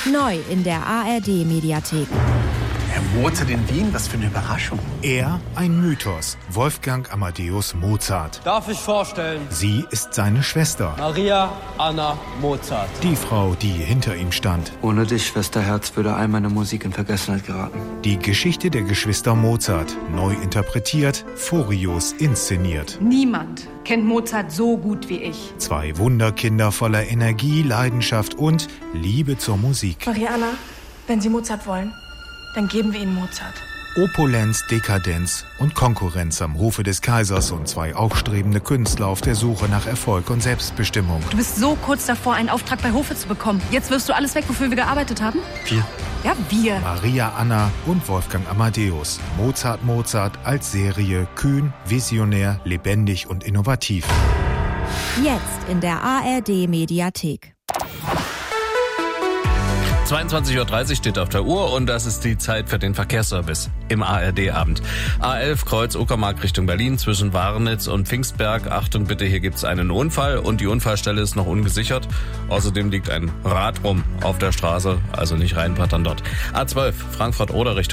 Neu in der ARD-Mediathek. Herr Mozart in Wien, was für eine Überraschung. Er ein Mythos, Wolfgang Amadeus Mozart. Darf ich vorstellen? Sie ist seine Schwester. Maria Anna Mozart. Die Frau, die hinter ihm stand. Ohne dich, Schwesterherz, würde all meine Musik in Vergessenheit geraten. Die Geschichte der Geschwister Mozart, neu interpretiert, furios inszeniert. Niemand kennt Mozart so gut wie ich. 2 Wunderkinder voller Energie, Leidenschaft und Liebe zur Musik. Maria Anna, wenn Sie Mozart wollen, dann geben wir Ihnen Mozart. Opulenz, Dekadenz und Konkurrenz am Hofe des Kaisers und 2 aufstrebende Künstler auf der Suche nach Erfolg und Selbstbestimmung. Du bist so kurz davor, einen Auftrag bei Hofe zu bekommen. Jetzt wirfst du alles weg, wofür wir gearbeitet haben? Wir. Ja, wir. Maria Anna und Wolfgang Amadeus. Mozart als Serie, kühn, visionär, lebendig und innovativ. Jetzt in der ARD-Mediathek. 22:30 Uhr steht auf der Uhr und das ist die Zeit für den Verkehrsservice im ARD-Abend. A11 Kreuz Uckermark Richtung Berlin zwischen Warnitz und Pfingstberg. Achtung bitte, hier gibt es einen Unfall und die Unfallstelle ist noch ungesichert. Außerdem liegt ein Rad rum auf der Straße, also nicht reinpattern dort. A12 Frankfurt-Oder Richtung